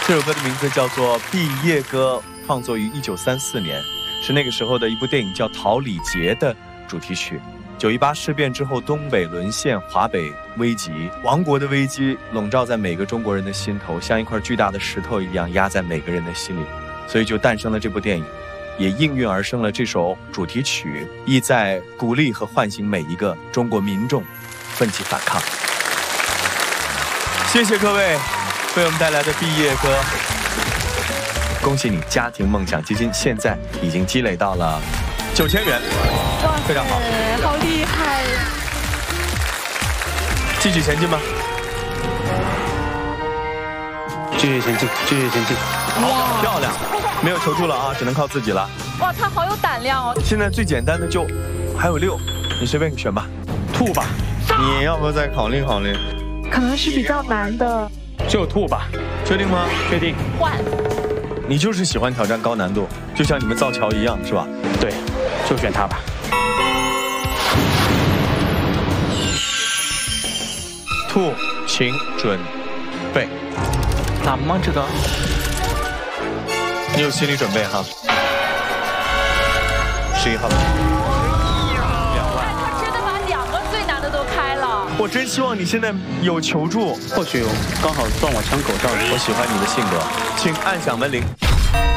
这首歌的名字叫做《毕业歌》，创作于1934年，是那个时候的一部电影叫《桃李节》的主题曲。9·18事变之后，东北沦陷，华北危急，亡国的危机笼罩在每个中国人的心头，像一块巨大的石头一样压在每个人的心里，所以就诞生了这部电影，也应运而生了这首主题曲，意在鼓励和唤醒每一个中国民众奋起反抗。谢谢各位为我们带来的毕业歌，恭喜你，家庭梦想基金现在已经积累到了9000元，非常好， 好厉害！ 继续前进吧， 继续前进，继续前进。 好，漂亮，没有求助了啊，只能靠自己了。 哇，他好有胆量哦！ 现在最简单的就还有6，你随便选吧，吐吧，你要不要再考虑考虑？ 可能是比较难的， 就吐吧， 确定吗？ 确定。 换。 你就是喜欢挑战高难度，就像你们造桥一样，是吧？ 对，就选它吧。 吐，请准备。 难吗？这个？ 你有心理准备哈。11号。 他真的把2个最难的都开了。 我真希望你现在有求助， 或许刚好撞我枪口上。 我喜欢你的性格，请按响门铃。